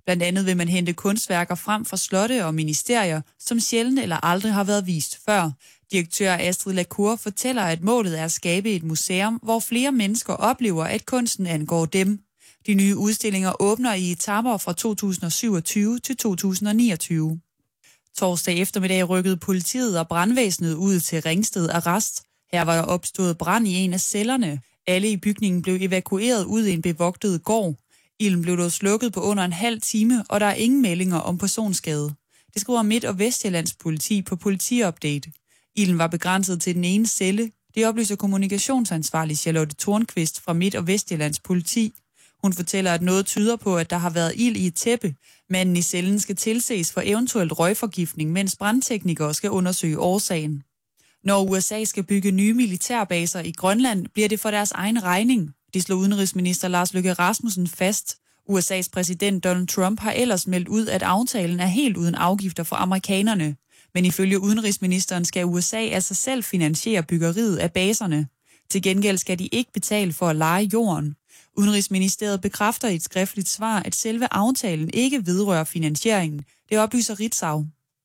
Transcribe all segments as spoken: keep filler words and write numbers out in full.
Blandt andet vil man hente kunstværker frem fra slotte og ministerier, som sjældent eller aldrig har været vist før. Direktør Astrid Lacour fortæller, at målet er at skabe et museum, hvor flere mennesker oplever, at kunsten angår dem. De nye udstillinger åbner i etaper fra to tusind syvogtyve til to tusind niogtyve. Torsdag eftermiddag rykkede politiet og brandvæsenet ud til Ringsted Arrest. Her var der opstået brand i en af cellerne. Alle i bygningen blev evakueret ud i en bevogtet gård. Ilden blev dog slukket på under en halv time, og der er ingen meldinger om personskade. Det skriver Midt- og Vestjyllands politi på politiupdate. Ilden var begrænset til den ene celle. Det oplyser kommunikationsansvarlig Charlotte Tornqvist fra Midt- og Vestjyllands politi. Hun fortæller, at noget tyder på, at der har været ild i et tæppe. Manden i cellen skal tilses for eventuelt røgforgiftning, mens brandteknikere skal undersøge årsagen. Når U S A skal bygge nye militærbaser i Grønland, bliver det for deres egen regning. Det slår udenrigsminister Lars Løkke Rasmussen fast. U S A's præsident Donald Trump har ellers meldt ud, at aftalen er helt uden afgifter for amerikanerne. Men ifølge udenrigsministeren skal U S A af sig selv finansiere byggeriet af baserne. Til gengæld skal de ikke betale for at leje jorden. Udenrigsministeriet bekræfter i et skriftligt svar, at selve aftalen ikke vedrører finansieringen. Det oplyser Ritzau.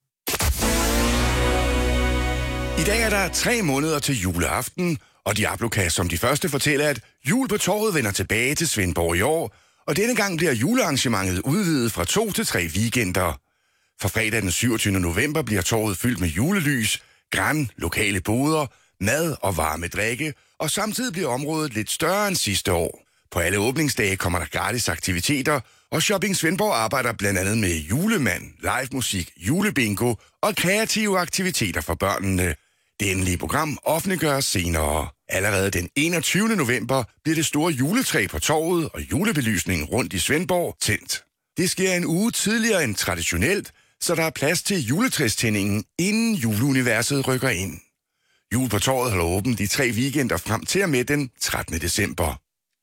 I dag er der tre måneder til juleaften, og Diablo kan som de første fortælle, at Jul på Torvet vender tilbage til Svendborg i år, og denne gang bliver julearrangementet udvidet fra to til tre weekender. For fredag den syvogtyvende november bliver torvet fyldt med julelys, gran, lokale boder, mad og varme drikke, og samtidig bliver området lidt større end sidste år. På alle åbningsdage kommer der gratis aktiviteter, og Shopping Svendborg arbejder blandt andet med julemand, live musik, julebingo og kreative aktiviteter for børnene. Det endelige program offentliggøres senere. Allerede den enogtyvende november bliver det store juletræ på torvet og julebelysningen rundt i Svendborg tændt. Det sker en uge tidligere end traditionelt, så der er plads til juletræstændingen, inden juleuniverset rykker ind. Jul på Torvet holder åbent de tre weekender frem til og med den trettende december.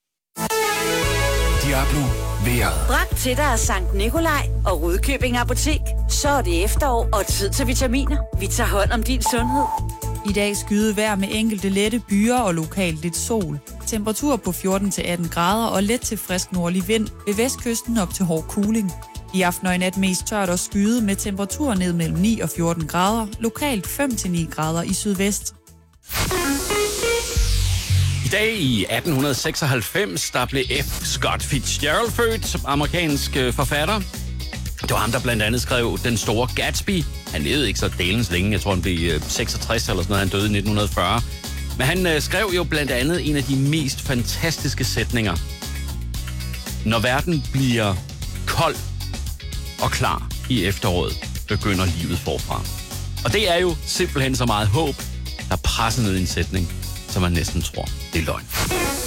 Diablo vejret. Bragt til dig af Sankt Nikolaj og Rudkøbing Apotek. Så er det efterår og tid til vitaminer. Vi tager hånd om din sundhed. I dag skyde vejr med enkelte lette byer og lokalt lidt sol. Temperatur på fjorten til atten grader og let til frisk nordlig vind. Ved vestkysten op til hård kuling. I aften og i nat mest tørt og skyde med temperaturer ned mellem ni og fjorten grader. Lokalt fem til ni grader i sydvest. I dag i atten seksoghalvfems, der blev F. Scott Fitzgerald født som amerikansk forfatter. Det var ham, der blandt andet skrev Den Store Gatsby. Han levede ikke så delens længe. Jeg tror, han blev seksogtres eller sådan noget. Han døde i nitten fyrre. Men han skrev jo blandt andet en af de mest fantastiske sætninger. Når verden bliver kold og klar i efteråret, begynder livet forfra. Og det er jo simpelthen så meget håb, der presser ned i en sætning, som man næsten tror, det er løgn.